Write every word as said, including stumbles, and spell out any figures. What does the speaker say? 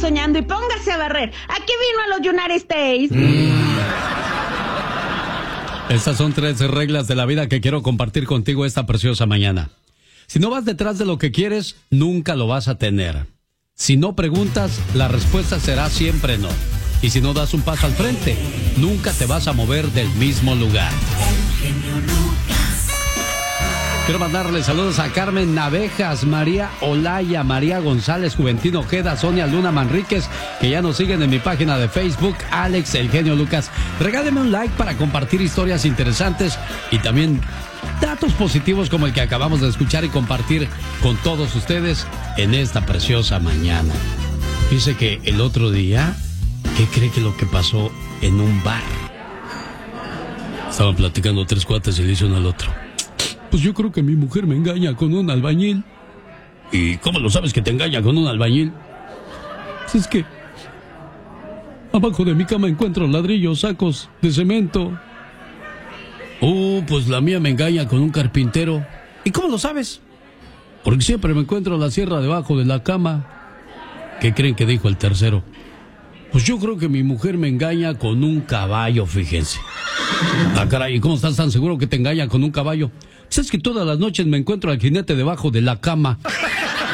soñando y póngase a barrer. Aquí vino a los United States. Mm. Estas son tres reglas de la vida que quiero compartir contigo esta preciosa mañana. Si no vas detrás de lo que quieres, nunca lo vas a tener. Si no preguntas, la respuesta será siempre no. Y si no das un paso al frente, nunca te vas a mover del mismo lugar. Quiero mandarle saludos a Carmen Navejas, María Olaya, María González, Juventino Ojeda, Sonia Luna Manríquez, que ya nos siguen en mi página de Facebook, Alex El Genio Lucas. Regáleme un like para compartir historias interesantes y también datos positivos como el que acabamos de escuchar y compartir con todos ustedes en esta preciosa mañana. Dice que el otro día, ¿qué cree que lo que pasó en un bar? Estaban platicando tres cuates y le hizo uno al otro. Pues yo creo que mi mujer me engaña con un albañil. ¿Y cómo lo sabes que te engaña con un albañil? Pues es que abajo de mi cama encuentro ladrillos, sacos de cemento. Oh, pues la mía me engaña con un carpintero. ¿Y cómo lo sabes? Porque siempre me encuentro la sierra debajo de la cama. ¿Qué creen que dijo el tercero? Pues yo creo que mi mujer me engaña con un caballo, fíjense. Ah, caray, ¿y cómo estás tan seguro que te engaña con un caballo? Pues es que todas las noches me encuentro al jinete debajo de la cama.